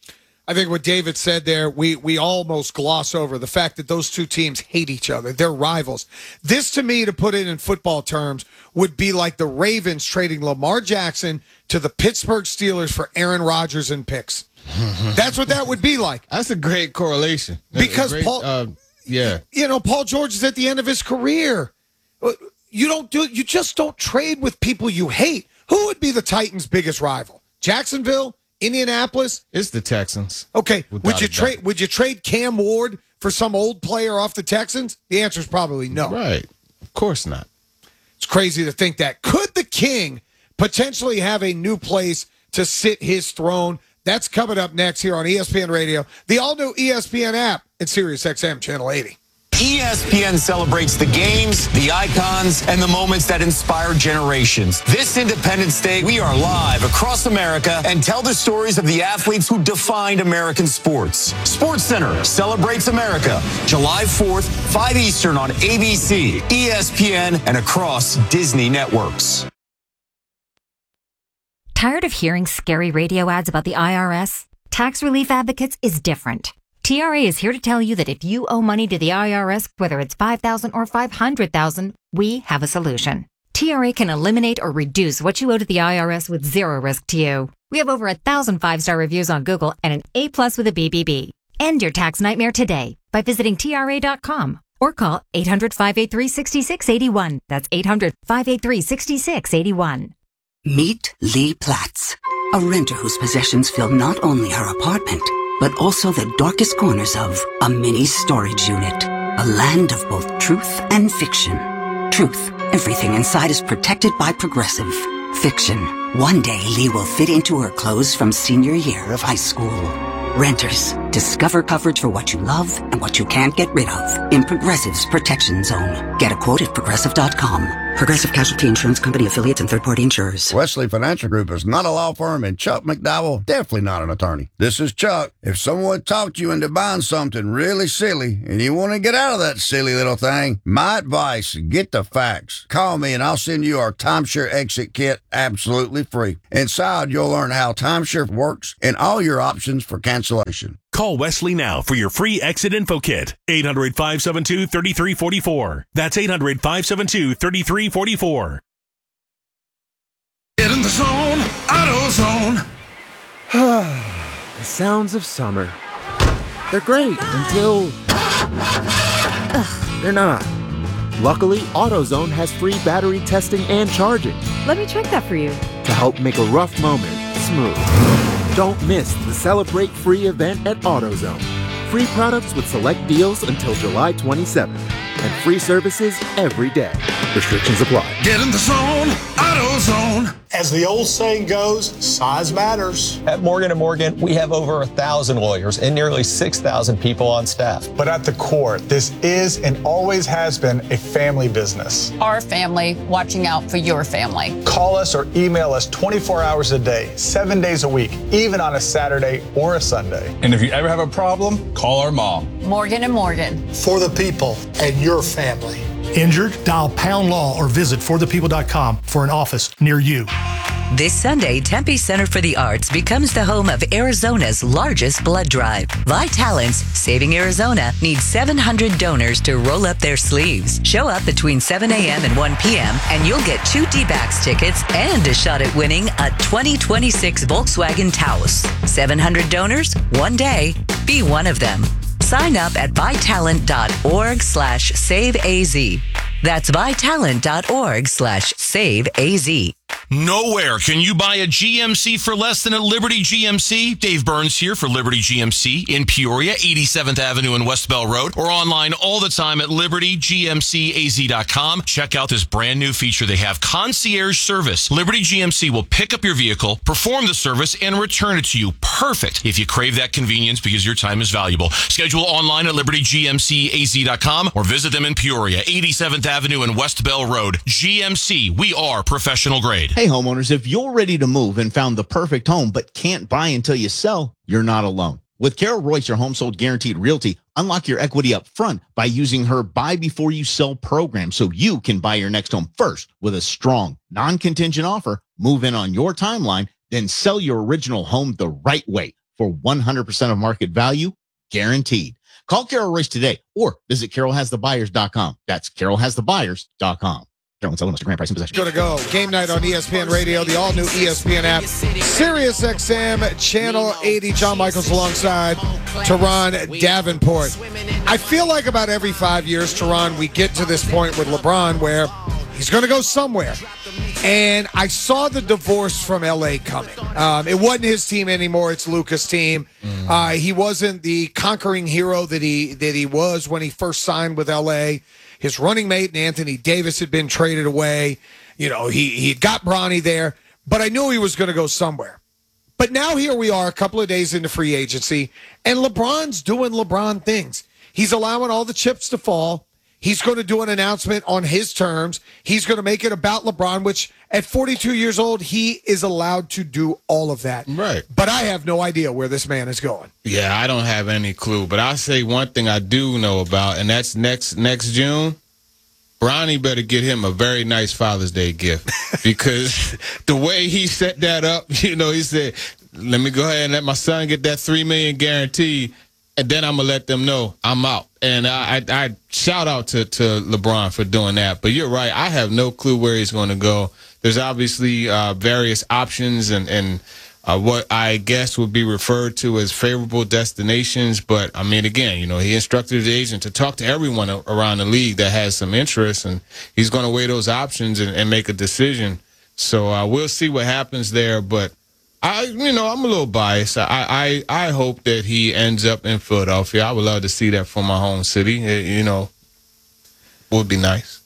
[SPEAKER 1] I think what David said there, we we almost gloss over the fact that those two teams hate each other. They're rivals. This, to me, to put it in football terms, would be like the Ravens trading Lamar Jackson to the Pittsburgh Steelers for Aaron Rodgers and picks. That's what that would be like.
[SPEAKER 2] That's a great correlation.
[SPEAKER 1] Because
[SPEAKER 2] great,
[SPEAKER 1] Paul...
[SPEAKER 2] Uh, Yeah.
[SPEAKER 1] You know, Paul George is at the end of his career. You don't do you just don't trade with people you hate. Who would be the Titans' biggest rival? Jacksonville? Indianapolis?
[SPEAKER 2] It's the Texans.
[SPEAKER 1] Okay.
[SPEAKER 2] Without
[SPEAKER 1] Would you
[SPEAKER 2] a
[SPEAKER 1] trade
[SPEAKER 2] doubt.
[SPEAKER 1] would you trade Cam Ward for some old player off the Texans? The answer is probably no.
[SPEAKER 2] Right. Of course not.
[SPEAKER 1] It's crazy to think that. Could the King potentially have a new place to sit his throne? That's coming up next here on E S P N Radio, the all-new E S P N app, and Sirius X M Channel eighty.
[SPEAKER 7] E S P N celebrates the games, the icons, and the moments that inspire generations. This Independence Day, we are live across America and tell the stories of the athletes who defined American sports. Sports Center celebrates America, July fourth, five Eastern on A B C, E S P N, and across Disney networks.
[SPEAKER 8] Tired of hearing scary radio ads about the I R S? Tax Relief Advocates is different. T R A is here to tell you that if you owe money to the I R S, whether it's five thousand dollars or five hundred thousand dollars, we have a solution. T R A can eliminate or reduce what you owe to the I R S with zero risk to you. We have over a thousand five-star reviews on Google and an A plus with a B B B. End your tax nightmare today by visiting T R A dot com or call eight hundred, five eight three, six six eight one. That's eight hundred, five eight three, six six eight one.
[SPEAKER 9] Meet Lee Platts, a renter whose possessions fill not only her apartment, but also the darkest corners of a mini storage unit. A land of both truth and fiction. Truth, everything inside is protected by Progressive. Fiction, one day Lee will fit into her clothes from senior year of high school. Renters, Discover coverage for what you love and what you can't get rid of in Progressive's Protection Zone. Get a quote at Progressive dot com. Progressive Casualty Insurance Company, affiliates, and third-party insurers.
[SPEAKER 11] Wesley Financial Group is not a law firm, and Chuck McDowell definitely not an attorney. This is Chuck. If someone talked you into buying something really silly and you want to get out of that silly little thing, my advice, get the facts. Call me and I'll send you our timeshare exit kit absolutely free. Inside, you'll learn how timeshare works and all your options for cancellation.
[SPEAKER 12] Call Wesley now for your free exit info kit. eight hundred, five seven two, three three four four. That's eight hundred, five seven two, three three four four.
[SPEAKER 13] Get in the zone, AutoZone.
[SPEAKER 14] The sounds of summer. They're great until Ugh, they're not. Luckily, AutoZone has free battery testing and charging.
[SPEAKER 15] Let me check that for you.
[SPEAKER 14] To help make a rough moment smooth. Don't miss the Celebrate Free event at AutoZone. Free products with select deals until July twenty-seventh. And free services every day. Restrictions apply.
[SPEAKER 13] Get in the zone, AutoZone. As the old saying goes, size matters.
[SPEAKER 17] At Morgan and Morgan, we have over a thousand lawyers and nearly six thousand people on staff.
[SPEAKER 13] But at the core, this is and always has been a family business.
[SPEAKER 27] Our family watching out for your family.
[SPEAKER 13] Call us or email us twenty-four hours a day, seven days a week, even on a Saturday or a Sunday.
[SPEAKER 28] And if you ever have a problem, call our mom.
[SPEAKER 27] Morgan and Morgan.
[SPEAKER 13] For the people and your family. Injured? Dial pound law or visit for the people dot com for an office near you.
[SPEAKER 29] This Sunday, Tempe Center for the Arts becomes the home of Arizona's largest blood drive. Vitalence, Saving Arizona, needs seven hundred donors to roll up their sleeves. Show up between seven a.m. and one p.m. and you'll get two D-backs tickets and a shot at winning a twenty twenty-six Volkswagen Taos. seven hundred donors, one day. Be one of them. Sign up at Vitalent.org slash save AZ. That's Vitalent.org slash save AZ.
[SPEAKER 20] Nowhere can you buy a G M C for less than at Liberty G M C. Dave Burns here for Liberty G M C in Peoria, eighty-seventh Avenue and West Bell Road, or online all the time at Liberty G M C A Z dot com. Check out this brand new feature they have, concierge service. Liberty G M C will pick up your vehicle, perform the service, and return it to you. Perfect if you crave that convenience because your time is valuable. Schedule online at Liberty G M C A Z dot com or visit them in Peoria, eighty-seventh Avenue and West Bell Road. G M C, we are professional grade.
[SPEAKER 30] Hey homeowners, if you're ready to move and found the perfect home but can't buy until you sell, you're not alone. With Carol Royce, your home sold guaranteed realty, unlock your equity up front by using her buy before you sell program so you can buy your next home first with a strong, non-contingent offer, move in on your timeline, then sell your original home the right way for one hundred percent of market value, guaranteed. Call Carol Royce today or visit Carol Has The Buyers dot com. That's Carol Has The Buyers dot com. Carol and Mister Grant Price and Possession.
[SPEAKER 1] Going to go. Game night on E S P N Radio, the all-new E S P N app. Sirius X M, Channel eighty. John Michaels alongside Teron Davenport. I feel like about every five years, Teron, we get to this point with LeBron where he's going to go somewhere. And I saw the divorce from L A coming. Um, it wasn't his team anymore. It's Luka's team. Mm. Uh, he wasn't the conquering hero that he that he was when he first signed with L A. His running mate, Anthony Davis, had been traded away. You know, he he got Bronny there. But I knew he was going to go somewhere. But now here we are a couple of days into free agency, and LeBron's doing LeBron things. He's allowing all the chips to fall. He's going to do an announcement on his terms. He's going to make it about LeBron, which at forty-two years old, he is allowed to do all of that.
[SPEAKER 2] Right.
[SPEAKER 1] But I have no idea where this man is going.
[SPEAKER 2] Yeah, I don't have any clue. But I'll say one thing I do know about, and that's next next June, Bronny better get him a very nice Father's Day gift. Because the way he set that up, you know, he said, let me go ahead and let my son get that three million dollars guarantee. And then I'm going to let them know I'm out. And I, I, I shout out to, to LeBron for doing that. But you're right. I have no clue where he's going to go. There's obviously uh, various options and, and uh, what I guess would be referred to as favorable destinations. But, I mean, again, you know, he instructed his agent to talk to everyone around the league that has some interest. And he's going to weigh those options and, and make a decision. So uh, we'll see what happens there. But I, you know, I'm a little biased. I, I, I hope that he ends up in Philadelphia. I would love to see that from my home city. It, you know, would be nice.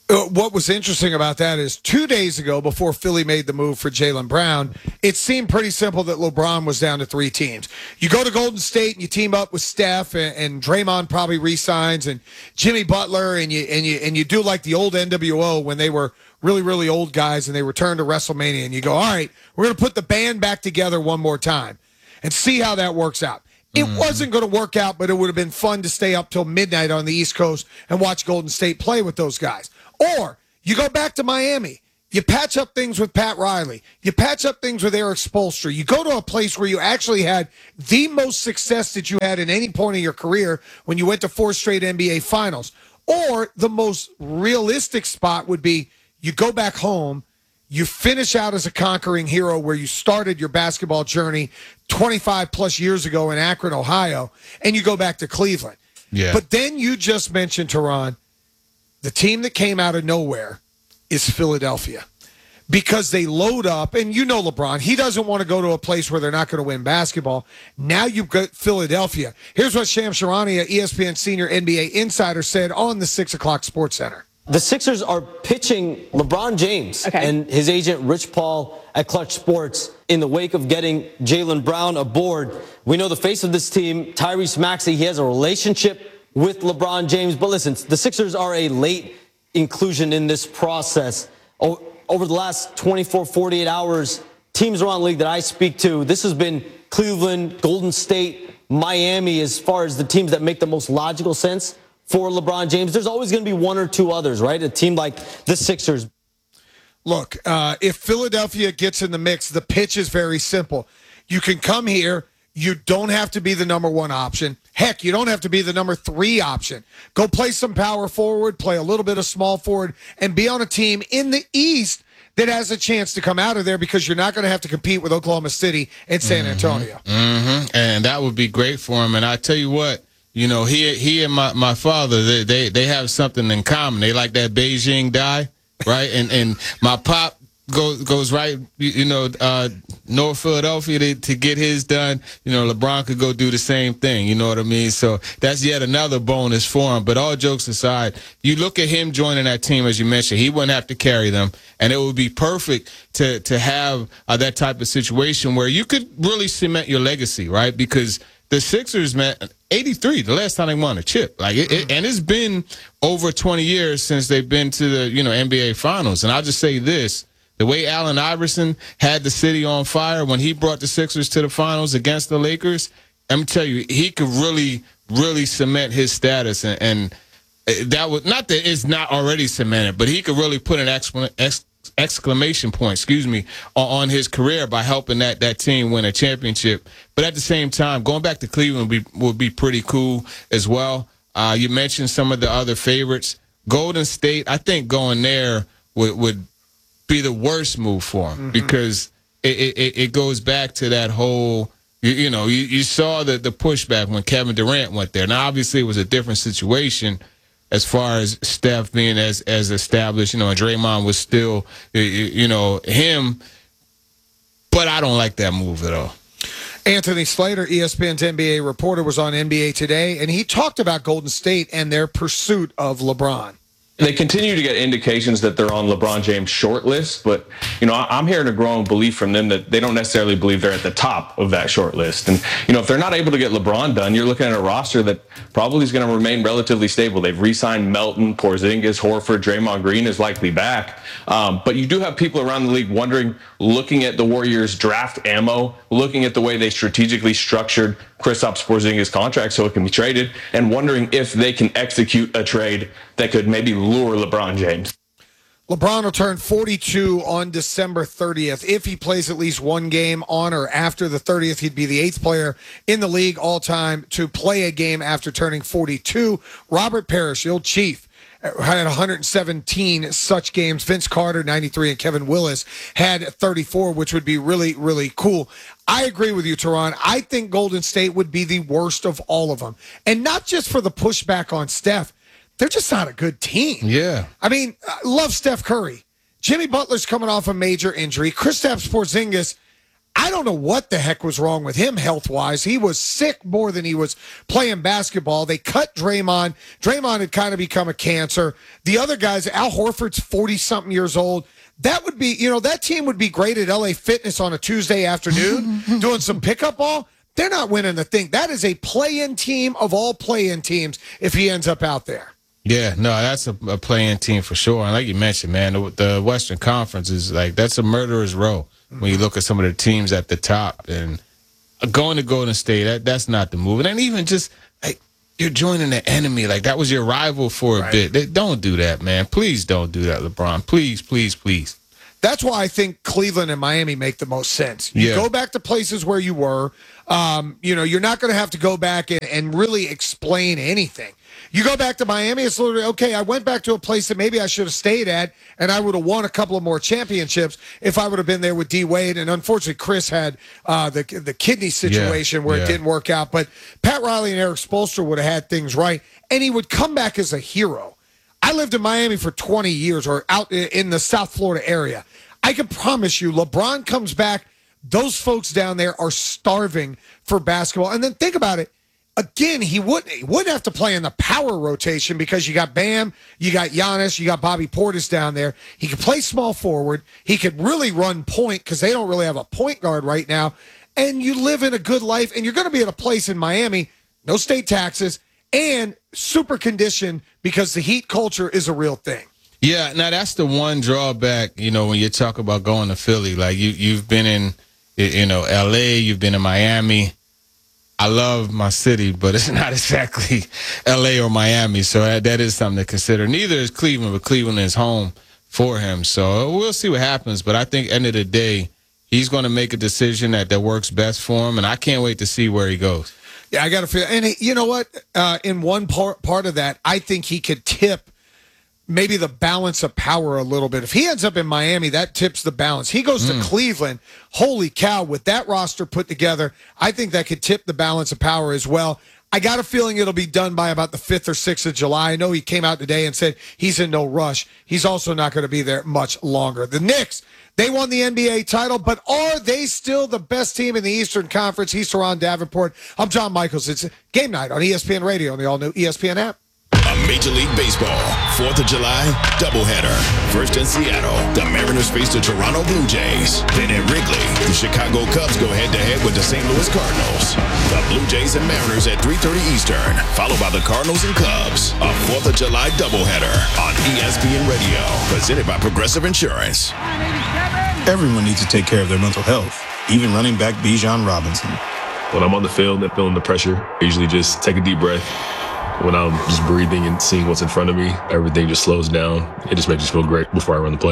[SPEAKER 1] Uh, what was interesting about that is two days ago, before Philly made the move for Jaylen Brown, it seemed pretty simple that LeBron was down to three teams. You go to Golden State and you team up with Steph, and, and Draymond probably re-signs, and Jimmy Butler, and you and you and you do like the old N W O when they were really, really old guys and they returned to WrestleMania, and you go, all right, we're going to put the band back together one more time and see how that works out. It mm. wasn't going to work out, but it would have been fun to stay up till midnight on the East Coast and watch Golden State play with those guys. Or you go back to Miami. You patch up things with Pat Riley. You patch up things with Eric Spoelstra. You go to a place where you actually had the most success that you had in any point of your career when you went to four straight N B A finals. Or the most realistic spot would be you go back home, you finish out as a conquering hero where you started your basketball journey twenty-five plus years ago in Akron, Ohio, and you go back to Cleveland.
[SPEAKER 2] Yeah.
[SPEAKER 1] But then you just mentioned, Teron, the team that came out of nowhere is Philadelphia, because they load up, and you know LeBron, he doesn't want to go to a place where they're not going to win basketball. Now you've got Philadelphia. Here's what Shams Charania, E S P N senior N B A insider, said on the six o'clock Sports Center.
[SPEAKER 10] The Sixers are pitching LeBron James okay. and his agent Rich Paul at Clutch Sports in the wake of getting Jaylen Brown aboard. We know the face of this team, Tyrese Maxey, he has a relationship with LeBron James. But listen, the Sixers are a late inclusion in this process. O- over the last twenty-four, forty-eight hours, teams around the league that I speak to, this has been Cleveland, Golden State, Miami, as far as the teams that make the most logical sense for LeBron James. There's always going to be one or two others, right? A team like the Sixers.
[SPEAKER 1] Look, uh, if Philadelphia gets in the mix, the pitch is very simple. You can come here. You don't have to be the number one option. Heck, you don't have to be the number three option. Go play some power forward, play a little bit of small forward, and be on a team in the East that has a chance to come out of there, because you're not going to have to compete with Oklahoma City and San Antonio.
[SPEAKER 2] Mm-hmm. And that would be great for him. And I tell you what, you know, he he and my, my father, they, they they have something in common. They like that Beijing dye, right? And and my pop goes goes right, you know, uh, North Philadelphia to, to get his done. You know, LeBron could go do the same thing. You know what I mean? So that's yet another bonus for him. But all jokes aside, you look at him joining that team, as you mentioned, he wouldn't have to carry them, and it would be perfect to to have uh, that type of situation where you could really cement your legacy, right? Because the Sixers, man, eighty-three, the last time they won a chip. Like, it, it, and it's been over twenty years since they've been to the, you know, N B A Finals. And I'll just say this. The way Allen Iverson had the city on fire when he brought the Sixers to the finals against the Lakers, I'm tell you, he could really, really cement his status. And, and that was not that it's not already cemented, but he could really put an excla- ex- exclamation point, excuse me, on, on his career by helping that that team win a championship. But at the same time, going back to Cleveland would be, would be pretty cool as well. Uh, you mentioned some of the other favorites. Golden State, I think going there would would be the worst move for him, mm-hmm. because it, it it goes back to that whole, you, you know, you, you saw the, the pushback when Kevin Durant went there. Now, obviously, it was a different situation as far as Steph being as, as established, you know, and Draymond was still, you, you know, him. But I don't like that move at all.
[SPEAKER 1] Anthony Slater, E S P N's N B A reporter, was on N B A Today, and he talked about Golden State and their pursuit of LeBron.
[SPEAKER 15] They continue to get indications that they're on LeBron James' short list, but, you know, I'm hearing a growing belief from them that they don't necessarily believe they're at the top of that short list. And, you know, if they're not able to get LeBron done, you're looking at a roster that probably is going to remain relatively stable. They've re-signed Melton, Porzingis, Horford, Draymond Green is likely back. Um, but you do have people around the league wondering, looking at the Warriors' draft ammo, looking at the way they strategically structured Kristaps Porzingis' contract so it can be traded, and wondering if they can execute a trade that could maybe lure LeBron James.
[SPEAKER 1] LeBron will turn forty-two on December thirtieth. If he plays at least one game on or after the thirtieth, he'd be the eighth player in the league all time to play a game after turning forty-two. Robert Parrish, the old Chief, had one hundred seventeen such games. Vince Carter, ninety-three, and Kevin Willis had thirty-four, which would be really, really cool. I agree with you, Teron. I think Golden State would be the worst of all of them. And not just for the pushback on Steph. They're just not a good team.
[SPEAKER 2] Yeah.
[SPEAKER 1] I mean, I love Steph Curry. Jimmy Butler's coming off a major injury. Kristaps Porzingis, I I don't know what the heck was wrong with him health-wise. He was sick more than he was playing basketball. They cut Draymond. Draymond had kind of become a cancer. The other guys, Al Horford's forty-something years old. That would be, you know, that team would be great at L A Fitness on a Tuesday afternoon doing some pickup ball. They're not winning the thing. That is a play-in team of all play-in teams if he ends up out there.
[SPEAKER 2] Yeah, no, that's a, a play-in team for sure. And like you mentioned, man, the, the Western Conference is like, that's a murderer's row mm-hmm. when you look at some of the teams at the top. And going to Golden State, that, that's not the move. And then even just, like, you're joining the enemy. Like, that was your rival for a right. bit. They, don't do that, man. Please don't do that, LeBron. Please, please, please.
[SPEAKER 1] That's why I think Cleveland and Miami make the most sense. You yeah. go back to places where you were. Um, you know, you're not going to have to go back and, and really explain anything. You go back to Miami, it's literally, okay, I went back to a place that maybe I should have stayed at, and I would have won a couple of more championships if I would have been there with D. Wade. And unfortunately, Chris had uh, the the kidney situation yeah, where yeah. it didn't work out. But Pat Riley and Eric Spoelstra would have had things right, and he would come back as a hero. I lived in Miami for twenty years, or out in the South Florida area. I can promise you, LeBron comes back, those folks down there are starving for basketball. And then think about it. Again, he wouldn't, he wouldn't have to play in the power rotation because you got Bam, you got Giannis, you got Bobby Portis down there. He could play small forward. He could really run point because they don't really have a point guard right now. And you live in a good life, and you're going to be at a place in Miami, no state taxes, and super conditioned because the Heat culture is a real thing.
[SPEAKER 2] Yeah, now that's the one drawback, you know, when you talk about going to Philly. Like, you, you've been in, you know, L A, you've been in Miami. I love my city, but it's not exactly L A or Miami, so that, that is something to consider. Neither is Cleveland, but Cleveland is home for him. So we'll see what happens, but I think end of the day, he's going to make a decision that, that works best for him, and I can't wait to see where he goes.
[SPEAKER 1] Yeah, I got to feel, and he, you know what? Uh, in one part, part of that, I think he could tip maybe the balance of power a little bit. If he ends up in Miami, that tips the balance. He goes mm. to Cleveland. Holy cow, with that roster put together, I think that could tip the balance of power as well. I got a feeling it'll be done by about the fifth or sixth of July. I know he came out today and said he's in no rush. He's also not going to be there much longer. The Knicks, they won the N B A title, but are they still the best team in the Eastern Conference? He's Teron Davenport. I'm John Michaels. It's game night on E S P N Radio and the all-new E S P N app.
[SPEAKER 4] A Major League Baseball, fourth of July doubleheader. First in Seattle, the Mariners face the Toronto Blue Jays. Then at Wrigley, the Chicago Cubs go head-to-head with the Saint Louis Cardinals. The Blue Jays and Mariners at three thirty Eastern, followed by the Cardinals and Cubs. A fourth of July doubleheader on E S P N Radio, presented by Progressive Insurance.
[SPEAKER 16] Everyone needs to take care of their mental health, even running back Bijan Robinson.
[SPEAKER 18] When I'm on the field and feeling the pressure, I usually just take a deep breath. When I'm just breathing and seeing what's in front of me, everything just slows down. It just makes me feel great before I run the play.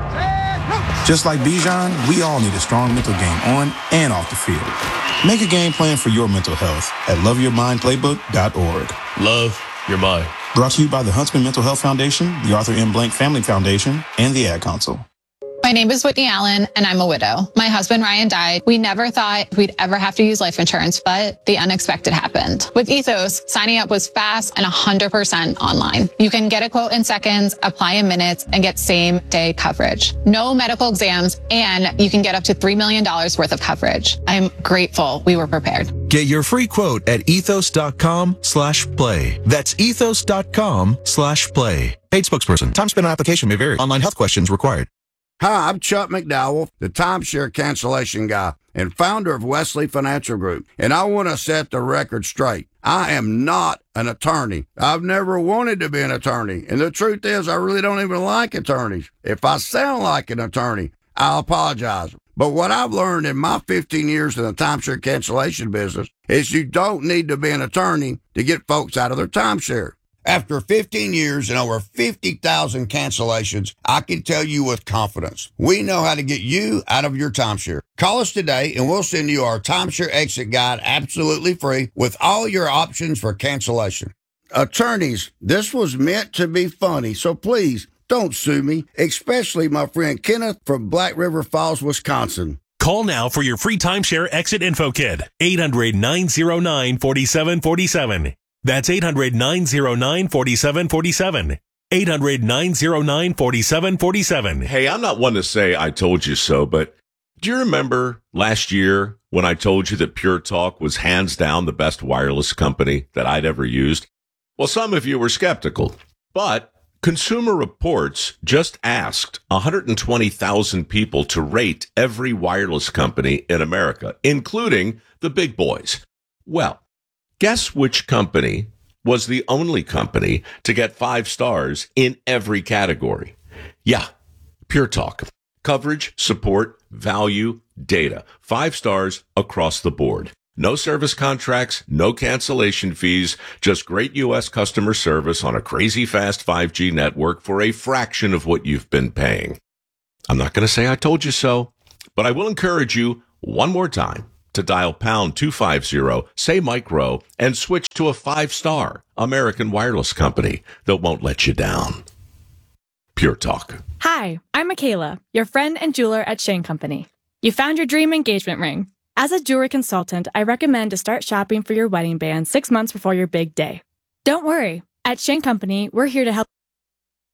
[SPEAKER 16] Just like Bijan, we all need a strong mental game on and off the field. Make a game plan for your mental health at love your mind playbook dot org.
[SPEAKER 18] Love your mind.
[SPEAKER 16] Brought to you by the Huntsman Mental Health Foundation, the Arthur M. Blank Family Foundation, and the Ad Council.
[SPEAKER 19] My name is Whitney Allen, and I'm a widow. My husband, Ryan, died. We never thought we'd ever have to use life insurance, but the unexpected happened. With Ethos, signing up was fast and one hundred percent online. You can get a quote in seconds, apply in minutes, and get same-day coverage. No medical exams, and you can get up to three million dollars worth of coverage. I'm grateful we were prepared.
[SPEAKER 21] Get your free quote at ethos.com slash play. That's ethos.com slash play. Paid spokesperson. Time spent on application may vary. Online health questions required.
[SPEAKER 11] Hi, I'm Chuck McDowell, the timeshare cancellation guy and founder of Wesley Financial Group, and I want to set the record straight. I am not an attorney. I've never wanted to be an attorney, and the truth is I really don't even like attorneys. If I sound like an attorney, I'll apologize. But what I've learned in my fifteen years in the timeshare cancellation business is you don't need to be an attorney to get folks out of their timeshare. After fifteen years and over fifty thousand cancellations, I can tell you with confidence, we know how to get you out of your timeshare. Call us today and we'll send you our timeshare exit guide absolutely free with all your options for cancellation. Attorneys, this was meant to be funny, so please don't sue me, especially my friend Kenneth from Black River Falls, Wisconsin.
[SPEAKER 12] Call now for your free timeshare exit info kit. eight hundred, nine oh nine, four seven four seven. That's eight hundred, nine oh nine, four seven four seven. eight hundred, nine oh nine, four seven four seven.
[SPEAKER 22] Hey, I'm not one to say I told you so, but
[SPEAKER 3] Do you remember last year when I told you that Pure Talk was hands down the best wireless company that I'd ever used? Well, some of you were skeptical, but Consumer Reports just asked one hundred twenty thousand people to rate every wireless company in America, including the big boys. Well, guess which company was the only company to get five stars in every category? Yeah, Pure Talk. Coverage, support, value, data. Five stars across the board. No service contracts, no cancellation fees, just great U S customer service on a crazy fast five G network for a fraction of what you've been paying. I'm not going to say I told you so, but I will encourage you one more time to dial pound two fifty, say Mike Rowe, and switch to a five-star American wireless company that won't let you down. Pure Talk.
[SPEAKER 5] Hi, I'm Michaela, your friend and jeweler at Shane Company. You found your dream engagement ring. As a jewelry consultant, I recommend to start shopping for your wedding band six months before your big day. Don't worry. At Shane Company, we're here to help